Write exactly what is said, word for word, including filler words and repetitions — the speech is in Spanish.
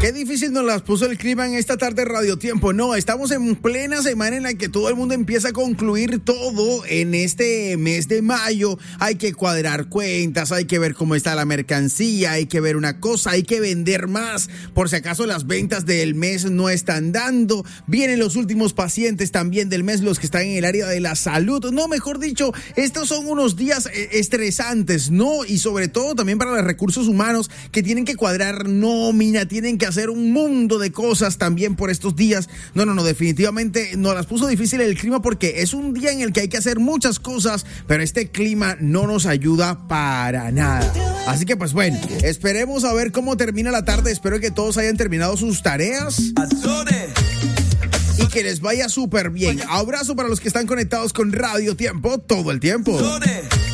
Qué difícil nos las puso el clima en esta tarde Radio Tiempo. No, estamos en plena semana en la que todo el mundo empieza a concluir todo en este mes de mayo. Hay que cuadrar cuentas, hay que ver cómo está la mercancía, hay que ver una cosa, hay que vender más. Por si acaso las ventas del mes no están dando. Vienen los últimos pacientes también del mes, los que están en el área de la salud. No, mejor dicho, estos son unos días estresantes, ¿no? Y sobre todo también para los recursos humanos que tienen que cuadrar nómina, tienen que hacer un mundo de cosas también por estos días. No, no, no, definitivamente nos las puso difícil el clima porque es un día en el que hay que hacer muchas cosas, pero este clima no nos ayuda para nada. Así que pues bueno, esperemos a ver cómo termina la tarde. Espero que todos hayan terminado sus tareas y que les vaya súper bien. Abrazo para los que están conectados con Radio Tiempo todo el tiempo.